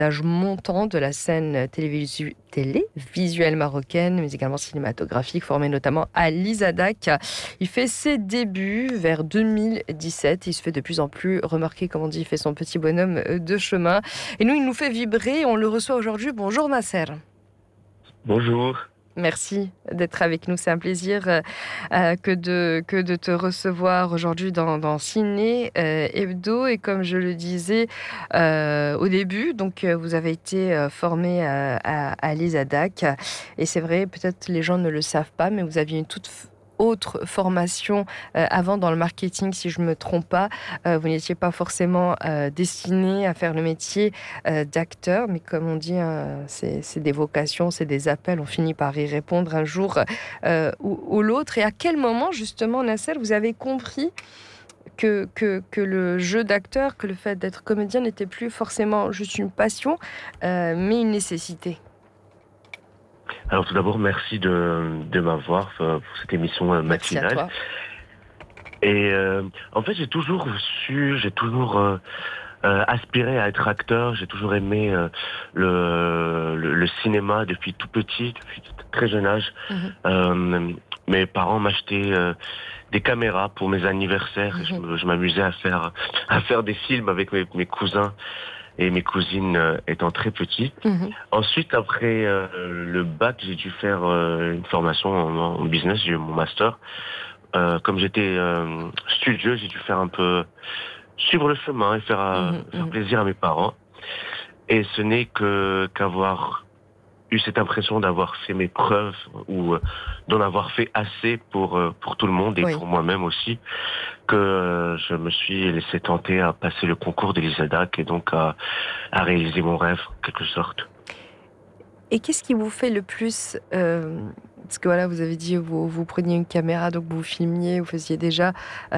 montant de la scène télévisuelle marocaine, mais également cinématographique, formé notamment à l'Izadac. Il fait ses débuts vers 2017. Il se fait de plus en plus remarquer, comme on dit, il fait son petit bonhomme de chemin. Et nous, il nous fait vibrer. On le reçoit aujourd'hui. Bonjour Nasser. Bonjour. Merci d'être avec nous. C'est un plaisir que de te recevoir aujourd'hui dans Ciné Hebdo. Et comme je le disais au début, donc vous avez été formé à l'ISADAC. Et c'est vrai, peut-être les gens ne le savent pas, mais vous aviez une toute autre formation avant dans le marketing, si je ne me trompe pas. Vous n'étiez pas forcément destiné à faire le métier d'acteur, mais comme on dit, c'est des vocations, c'est des appels, on finit par y répondre un jour ou l'autre. Et à quel moment, justement, Nasser, vous avez compris que le jeu d'acteur, que le fait d'être comédien n'était plus forcément juste une passion, mais une nécessité? Alors tout d'abord, merci de m'avoir pour cette émission Merci à matinale. toi. Et en fait, j'ai toujours aspiré à être acteur. J'ai toujours aimé le cinéma depuis tout petit, depuis très jeune âge. Mhm. Mes parents m'achetaient des caméras pour mes anniversaires. Et Mhm. je m'amusais à faire des films avec mes cousins et mes cousines étant très petits. Mhm. Ensuite, après le bac, j'ai dû faire une formation en business, j'ai eu mon master. Comme j'étais studieux, j'ai dû faire un peu suivre le chemin et Mhm. faire Mhm. plaisir à mes parents. Et ce n'est qu'avoir eu cette impression d'avoir fait mes preuves ou d'en avoir fait assez pour tout le monde et Oui. pour moi-même aussi, que je me suis laissé tenter à passer le concours de l'ISADAC et donc à réaliser mon rêve, en quelque sorte. Et qu'est-ce qui vous fait le plus parce que voilà, vous avez dit vous preniez une caméra, donc vous filmiez, vous faisiez déjà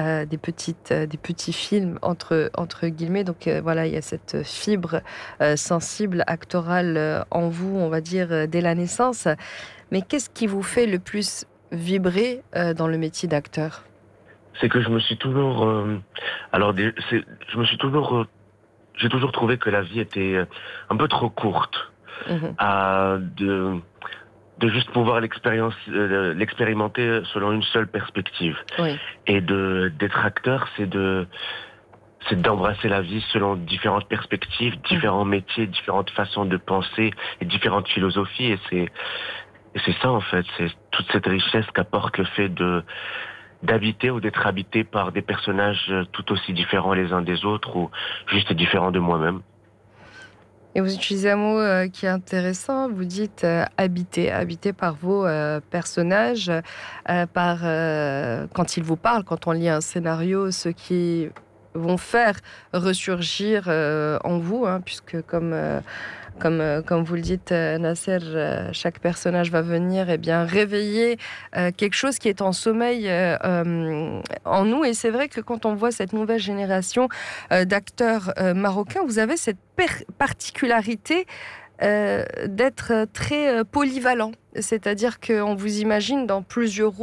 des petits films entre guillemets. Donc voilà, il y a cette fibre sensible, actorale en vous, on va dire, dès la naissance. Mais qu'est-ce qui vous fait le plus vibrer dans le métier d'acteur? C'est que je me suis toujours, je me suis toujours, j'ai toujours trouvé que la vie était un peu trop courte Mhm. à de juste pouvoir l'expérimenter selon une seule perspective. Oui. Et d'être acteur, c'est d'embrasser la vie selon différentes perspectives, Mhm. différents métiers, différentes façons de penser et différentes philosophies. Et c'est ça en fait, c'est toute cette richesse qu'apporte le fait d'habiter ou d'être habité par des personnages tout aussi différents les uns des autres ou juste différents de moi-même. Et vous utilisez un mot qui est intéressant, vous dites habité par vos personnages, quand ils vous parlent, quand on lit un scénario, ceux qui vont faire ressurgir en vous, hein, puisque comme vous le dites, Nasser, chaque personnage va venir réveiller quelque chose qui est en sommeil en nous. Et c'est vrai que quand on voit cette nouvelle génération d'acteurs marocains, vous avez cette particularité d'être très polyvalent. C'est-à-dire qu'on vous imagine dans plusieurs